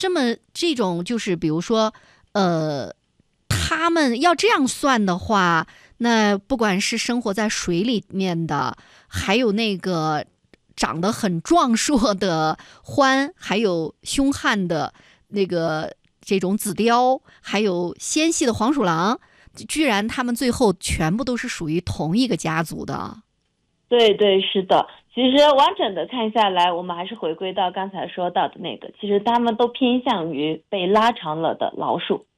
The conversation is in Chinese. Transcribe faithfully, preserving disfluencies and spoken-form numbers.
这么这种就是比如说，呃，他们要这样算的话，那不管是生活在水里面的，还有那个长得很壮硕的獾，还有凶悍的那个这种紫貂，还有纤细的黄鼠狼，居然他们最后全部都是属于同一个家族的。 对对，是的。其实完整的看下来，我们还是回归到刚才说到的那个，其实他们都偏向于被拉长了的老鼠。